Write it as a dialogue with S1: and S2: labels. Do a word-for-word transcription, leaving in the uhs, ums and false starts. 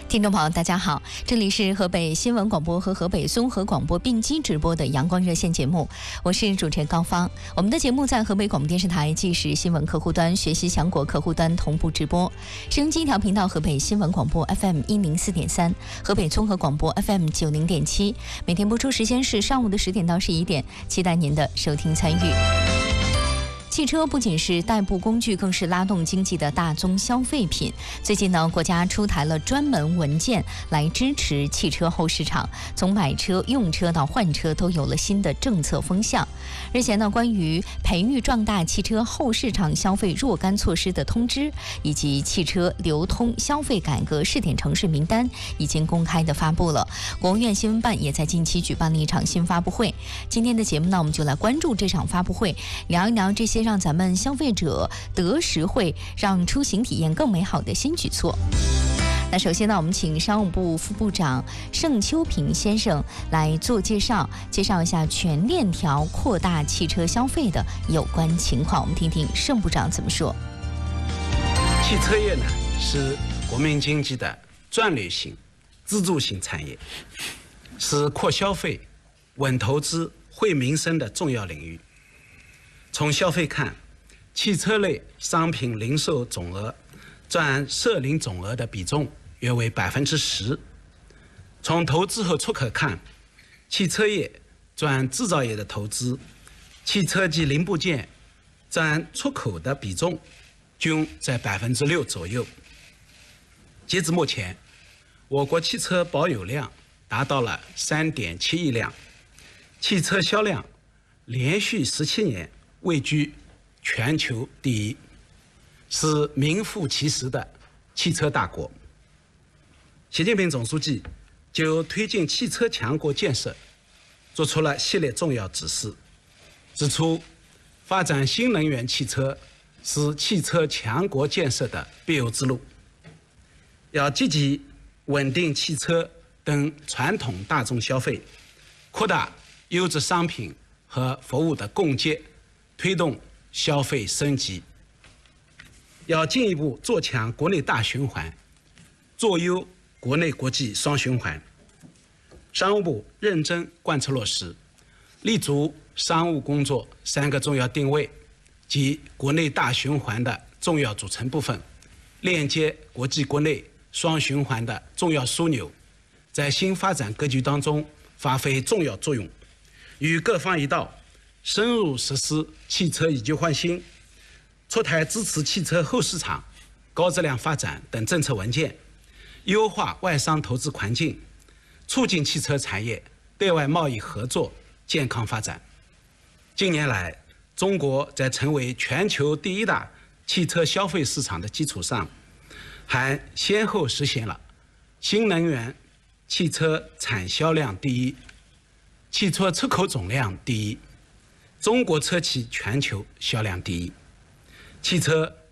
S1: 听众朋友，大家好，这里是河北新闻广播和河北综合广播并机直播的阳光热线节目，我是主持人高芳。我们的节目在河北广播电视台即时新闻客户端、学习强国客户端同步直播，收音机调频道河北新闻广播 F M 一零四点三，河北综合广播 F M 九零点七，每天播出时间是上午的十点到十一点，期待您的收听参与。汽车不仅是代步工具，更是拉动经济的大宗消费品。最近呢，国家出台了专门文件来支持汽车后市场，从买车、用车到换车都有了新的政策风向。日前呢，关于培育壮大汽车后市场消费若干措施的通知，以及汽车流通消费改革试点城市名单已经公开的发布了。国务院新闻办也在近期举办了一场新发布会。今天的节目呢，我们就来关注这场发布会，聊一聊这些让咱们消费者得实惠、让出行体验更美好的新举措。那首先呢，我们请商务部副部长盛秋平先生来做介绍，介绍一下全链条扩大汽车消费的有关情况。我们听听盛部长怎么说。
S2: 汽车业呢，是国民经济的战略性、支柱性产业，是扩消费、稳投资、惠民生的重要领域。从消费看，汽车类商品零售总额占社零总额的比重约为百分之十。从投资和出口看，汽车业占制造业的投资，汽车及零部件占出口的比重均在百分之六左右。截至目前，我国汽车保有量达到了三点七亿辆，汽车销量连续十七年位居全球第一，是名副其实的汽车大国。习近平总书记就推进汽车强国建设做出了系列重要指示，指出发展新能源汽车是汽车强国建设的必由之路，要积极稳定汽车等传统大众消费，扩大优质商品和服务的供给，推动消费升级，要进一步做强国内大循环，做优国内国际双循环。商务部认真贯彻落实，立足商务工作三个重要定位及国内大循环的重要组成部分，链接国际国内双循环的重要枢纽，在新发展格局当中发挥重要作用，与各方一道深入实施汽车以旧换新、出台支持汽车后市场高质量发展等政策文件，优化外商投资环境，促进汽车产业对外贸易合作健康发展。近年来，中国在成为全球第一大汽车消费市场的基础上，还先后实现了新能源汽车产销量第一、汽车出口总量第一、中国车企全球销量第一、汽车